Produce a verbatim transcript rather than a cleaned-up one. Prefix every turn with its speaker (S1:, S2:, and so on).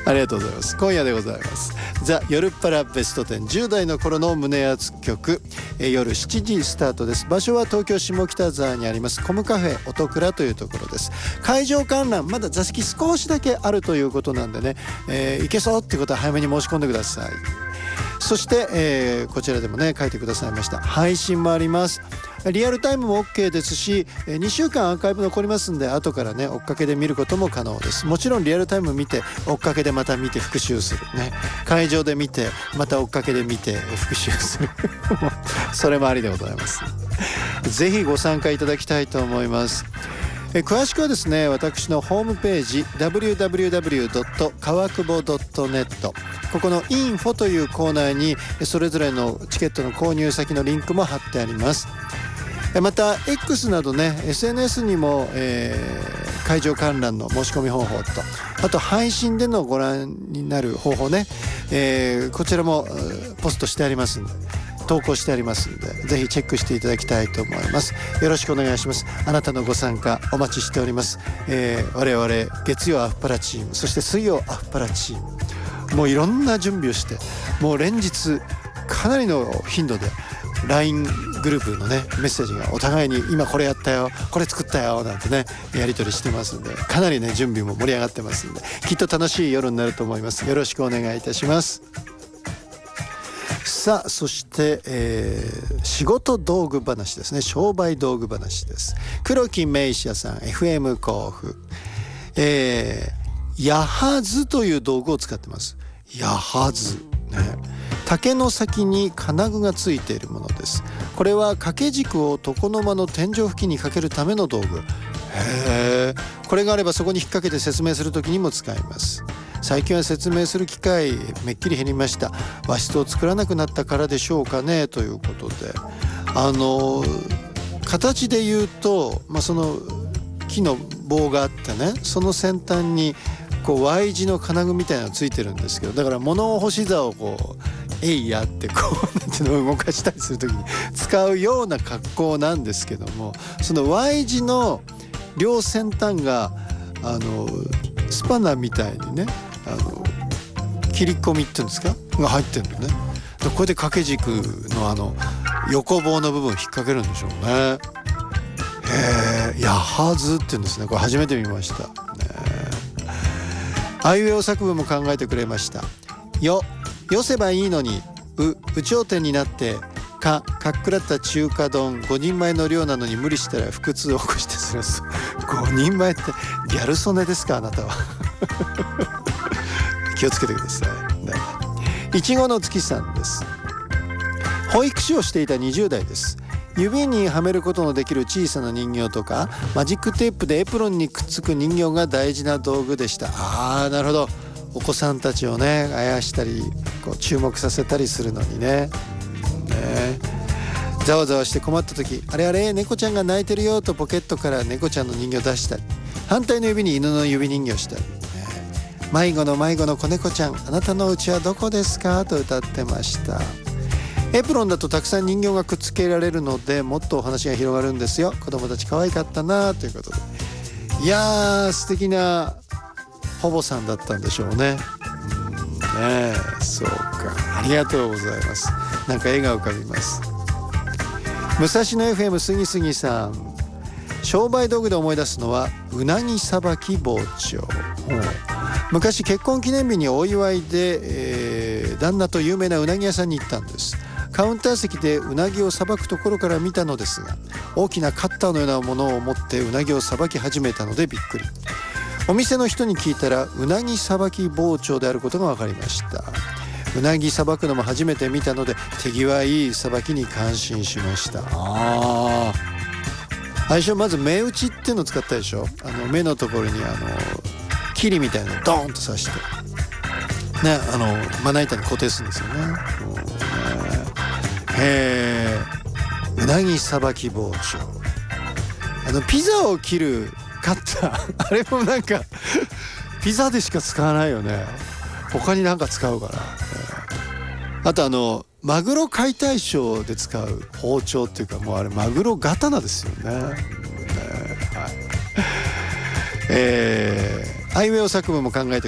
S1: ありがとうございます。今夜でございます。ザ・夜っぱらベストテン、じゅう代の頃の胸熱曲、え夜しちじスタートです。場所は東京下北沢にありますコムカフェ音倉というところです。会場観覧まだ座席少しだけあるということなんでね、えー、行けそうっていうことは早めに申し込んでください。そして、えー、こちらでもね書いてくださいました配信もあります。リアルタイムも OK ですし、にしゅうかんアーカイブ残りますんで後からね追っかけで見ることも可能です。もちろんリアルタイム見て追っかけでまた見て復習するね、会場で見てまた追っかけで見て復習するそれもありでございます。ぜひご参加いただきたいと思います。え詳しくはですね私のホームページ ダブリューダブリューダブリュードットかわくぼドットネット、 ここのインフォというコーナーにそれぞれのチケットの購入先のリンクも貼ってあります。また X などね エスエヌエス にも、えー、会場観覧の申し込み方法と、あと配信でのご覧になる方法ね、えー、こちらもポストしてありますんで、投稿してありますんで、ぜひチェックしていただきたいと思います。よろしくお願いします。あなたのご参加お待ちしております。えー、我々月曜アフパラチーム、そして水曜アフパラチーム、もういろんな準備をして、もう連日かなりの頻度で ライン グループのねメッセージがお互いに今これやったよこれ作ったよなんてねやり取りしてますんで、かなりね準備も盛り上がってますんで、きっと楽しい夜になると思います。よろしくお願いいたします。さあそして、えー、仕事道具話ですね。商売道具話です。黒木メイシアさん エフエム 甲府、えー、ヤハズという道具を使ってます。ヤハズね、竹の先に金具がついているものです。これは掛け軸を床の間の天井付近にかけるための道具。へー、これがあればそこに引っ掛けて説明するときにも使います。最近は説明する機会めっきり減りました。和室を作らなくなったからでしょうかね、ということで、あの形で言うと、まあ、その木の棒があってね、その先端にこう Y 字の金具みたいなのがついてるんですけど、だから物干し座をこうえいやってこうなんていうのを動かしたりするときに使うような格好なんですけども、その Y 字の両先端があのスパナみたいにね、あの切り込みっていうんですかが入ってるのね。これで掛け軸のあの横棒の部分を引っ掛けるんでしょうね。へえ、ヤハズって言うんですね。これ初めて見ました、ね、あいうえお作文も考えてくれました。よ、よせばいいのに、う、有頂天になって、か、かっくらった中華丼ごにんまえの量なのに無理したら腹痛を起こしてするす。ごにんまえってギャル曽根ですか、あなたは気をつけてください、ね、いちごの月さんです。保育士をしていたにじゅう代です。指にはめることのできる小さな人形とかマジックテープでエプロンにくっつく人形が大事な道具でした。あー、なるほど。お子さんたちをねあやしたりこう注目させたりするのにね。ね、ざわざわして困った時、あれあれ猫ちゃんが泣いてるよとポケットから猫ちゃんの人形出したり、反対の指に犬の指人形したり、ね、迷子の迷子の子猫ちゃん、あなたの家はどこですかと歌ってました。エプロンだとたくさん人形がくっつけられるのでもっとお話が広がるんですよ。子供たち可愛かったなということで、いやー素敵な保母さんだったんでしょうね。うんね、そうか、ありがとうございます。なんか笑顔浮かびます。武蔵野 エフエム 杉杉さん、商売道具で思い出すのはうなぎさばき包丁。昔結婚記念日にお祝いで、えー、旦那と有名なうなぎ屋さんに行ったんです。カウンター席でうなぎをさばくところから見たのですが、大きなカッターのようなものを持ってうなぎをさばき始めたのでびっくり。お店の人に聞いたらうなぎさばき包丁であることが分かりました。うなぎさばくのも初めて見たので手際いいさばきに感心しました。あ最初まず目打ちっていうのを使ったでしょ。あの目のところにあのキリみたいなのをドーンと刺してね、あのまな板に固定するんですよね。へー、うなぎさばき包丁。あのピザを切るカッターあれもなんかピザでしか使わないよね。他になんか使うから、えー、あとあのマグロ解体ショーで使う包丁っていうか、もうあれマグロ刀ですよね。えーはいえー、アイウェイ作文も考えて